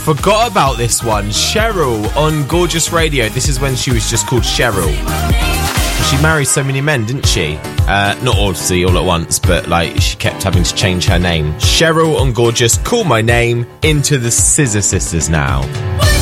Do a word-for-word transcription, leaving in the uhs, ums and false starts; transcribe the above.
Forgot about this one. Cheryl on Gorgeous Radio. This is when she was just called Cheryl. She married so many men, didn't she? Uh, not obviously all at once, but like she kept having to change her name. Cheryl on Gorgeous, Call My Name, into the Scissor Sisters now.